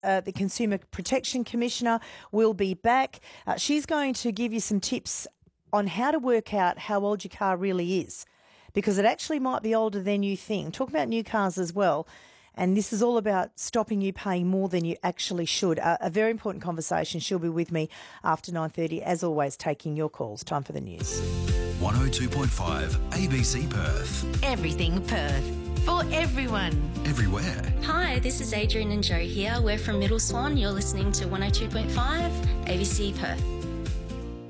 the Consumer Protection Commissioner, will be back. She's going to give you some tips on how to work out how old your car really is, because it actually might be older than you think. Talk about new cars as well. And this is all about stopping you paying more than you actually should. A very important conversation. She'll be with me after 9:30. As always, taking your calls. Time for the news. 102.5 ABC Perth. Everything Perth. For everyone. Everywhere. Hi, this is Adrian and Joe here. We're from Middle Swan. You're listening to 102.5 ABC Perth.